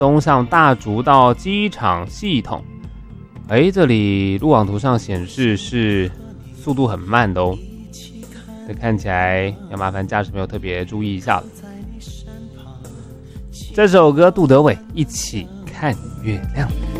东向大竹到机场系统。这里路网图上显示是速度很慢的哦，这看起来要麻烦驾驶朋友特别注意一下了。这首歌杜德伟一起看月亮。